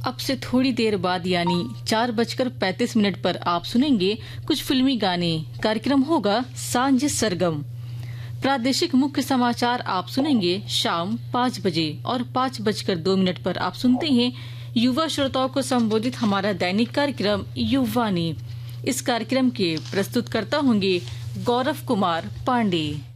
अब से थोड़ी देर बाद यानी 4:35 पर आप सुनेंगे कुछ फिल्मी गाने। कार्यक्रम होगा सांझ सरगम। प्रादेशिक मुख्य समाचार आप सुनेंगे शाम 5 बजे और 5:02 पर आप सुनते हैं युवा श्रोताओं को संबोधित हमारा दैनिक कार्यक्रम युवानी। इस कार्यक्रम के प्रस्तुतकर्ता होंगे गौरव कुमार पांडे।